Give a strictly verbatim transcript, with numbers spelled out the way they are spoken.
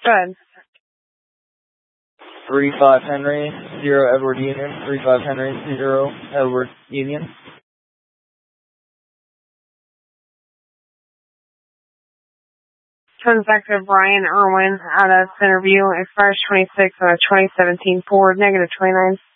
Good. three five Henry, zero Edward Union, three five Henry, zero Edward Union. Comes back to Brian Irwin out of Centerview, expires twenty-six on a twenty seventeen Ford, negative twenty-nine.